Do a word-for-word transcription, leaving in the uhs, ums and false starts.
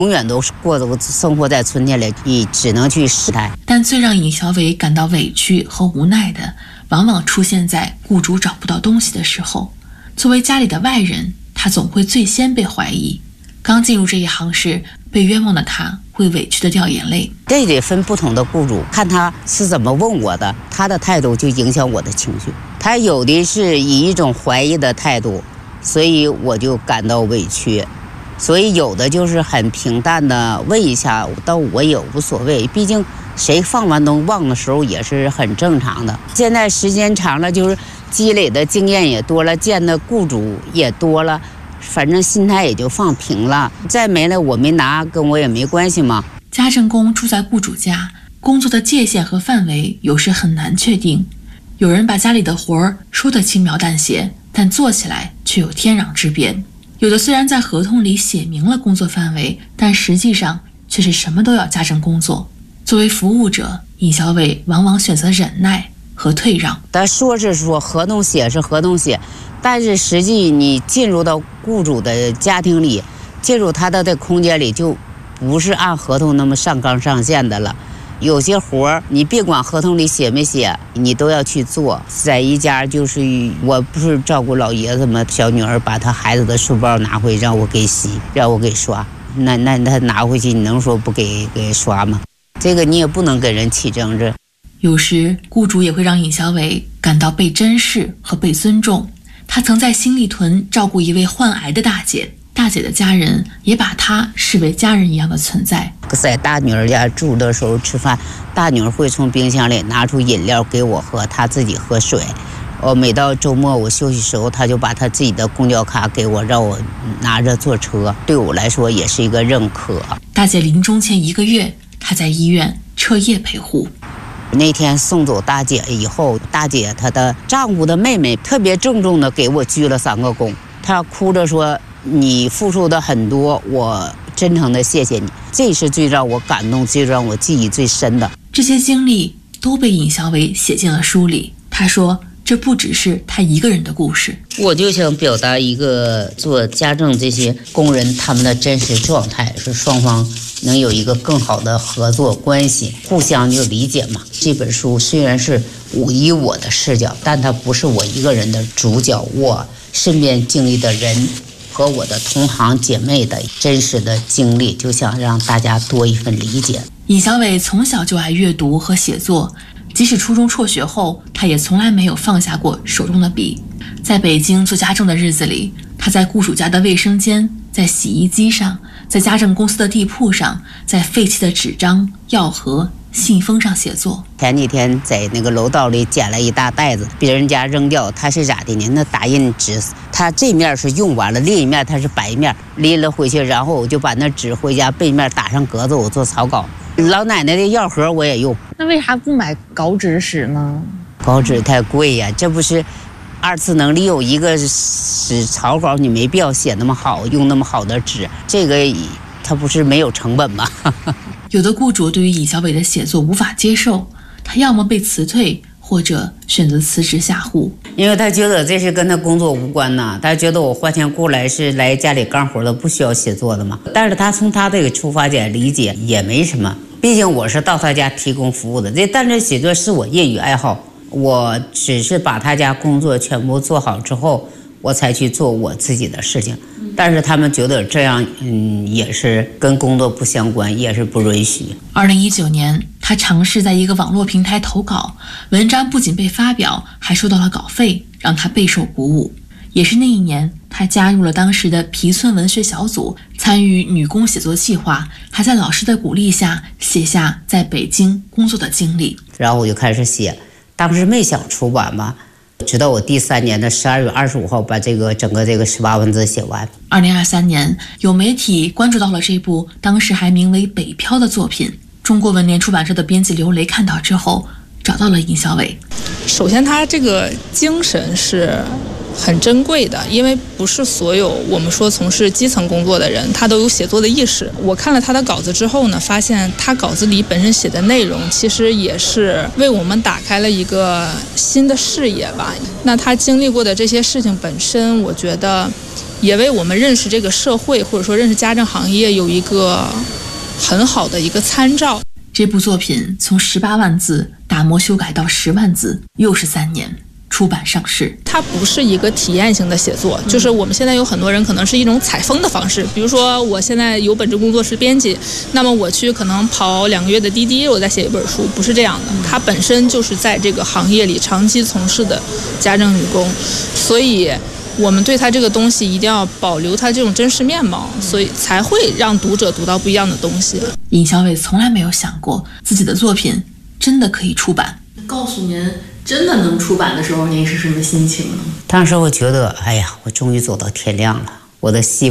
永远都是过着生活在春天里，你只能去试探。 但最让尹小伟感到委屈和无奈的，往往出现在雇主找不到东西的时候。作为家里的外人，他总会最先被怀疑。刚进入这一行时，被冤枉的他会委屈的掉眼泪。 这得分不同的雇主，看他是怎么问我的，他的态度就影响我的情绪。他有的是以一种怀疑的态度，所以我就感到委屈。所以有的就是很平淡的问一下，但我也无所谓，毕竟谁放完东忘的时候也是很正常的。现在时间长了，就是积累的经验也多了，见的雇主也多了，反正心态也就放平了。再没了我没拿，跟我也没关系嘛。 家政工住在雇主家，工作的界限和范围有时很难确定。有人把家里的活儿说得轻描淡写，但做起来却有天壤之别。有的虽然在合同里写明了工作范围，但实际上却是什么都要家政工作。作为服务者，尹小伟往往选择忍耐和退让。 他说是说合同写是合同写，但是实际你进入到雇主的家庭里，进入他的的空间里，就不是按合同那么上纲上线的了。有些活儿你别管合同里写没写，你都要去做。在一家就是我不是照顾老爷子吗？小女儿把她孩子的书包拿回让我给洗，让我给刷，那那他拿回去你能说不给给刷吗？这个你也不能跟人起争执。 有时雇主也会让尹小伟感到被珍视和被尊重。他曾在新立屯照顾一位患癌的大姐，大姐的家人也把她视为家人一样的存在。 在大女儿家住的时候吃饭，大女儿会从冰箱里拿出饮料给我喝，她自己喝水。我每到周末我休息时候，她就把她自己的公交卡给我，让我拿着坐车，对我来说也是一个认可。 大姐临终前一个月，她在医院彻夜陪护。 那天送走大姐以后，大姐她的丈夫的妹妹特别郑重的给我鞠了三个躬，她哭着说：“你付出的很多，我真诚的谢谢你。”这是最让我感动，最让我记忆最深的。 这些经历都被尹小伟写进了书里。他说，这不只是他一个人的故事。 我就想表达一个做家政这些工人他们的真实状态，是双方能有一个更好的合作关系，互相就理解嘛。这本书虽然是我以我的视角，但它不是我一个人的主角，我身边经历的人和我的同行姐妹的真实的经历，就想让大家多一份理解。 尹小伟从小就爱阅读和写作，即使初中辍学后，他也从来没有放下过手中的笔。在北京做家政的日子里，他在雇主家的卫生间，在洗衣机上，在家政公司的地铺上，在废弃的纸张、药盒、信封上写作。 前几天在那个楼道里捡了一大袋子，别人家扔掉，他是咋的呢？那打印纸，他这面是用完了，另一面它是白面，拎了回去，然后我就把那纸回家背面打上格子，我做草稿。老奶奶的药盒我也用。 那为啥不买稿纸使呢？ 稿纸太贵呀，这不是二次能利用，一个使草稿你没必要写那么好，用那么好的纸，这个它不是没有成本吗？ 有的雇主对于尹小伟的写作无法接受，他要么被辞退，或者选择辞职下户， 因为他觉得这是跟他工作无关呐，他觉得我花钱雇来是来家里干活的，不需要写作的嘛。但是他从他这个出发点理解也没什么，毕竟我是到他家提供服务的，这但是写作是我业余爱好，我只是把他家工作全部做好之后，我才去做我自己的事情。但是他们觉得这样，嗯，也是跟工作不相关，也是不允许。 二零一九年，他尝试在一个网络平台投稿，文章不仅被发表，还收到了稿费，让他备受鼓舞。也是那一年，他加入了当时的皮村文学小组，参与女工写作计划，还在老师的鼓励下写下在北京工作的经历。 然后我就开始写，当时没想出版吧。直到我第三年的十二月二十五号把这个整个这个十八万字写完。 二零二三年，有媒体关注到了这部当时还名为《北漂》的作品。中国文联出版社的编辑刘雷看到之后，找到了尹小伟。 首先，他这个精神是很珍贵的，因为不是所有我们说从事基层工作的人他都有写作的意识。我看了他的稿子之后呢，发现他稿子里本身写的内容其实也是为我们打开了一个新的视野吧。那他经历过的这些事情本身，我觉得也为我们认识这个社会或者说认识家政行业有一个很好的一个参照。 这部作品从十八万字打磨修改到十万字，又是三年。出版上市， 它不是一个体验型的写作，就是我们现在有很多人可能是一种采风的方式，比如说我现在有本职工作是编辑，那么我去可能跑两个月的滴滴，我再写一本书，不是这样的。它本身就是在这个行业里长期从事的家政女工，所以我们对它这个东西一定要保留它这种真实面貌，所以才会让读者读到不一样的东西。 尹小伟从来没有想过自己的作品真的可以出版。告诉您真的能出版的时候，您是什么心情呢？ 当时我觉得，哎呀，我终于走到天亮了，我的希望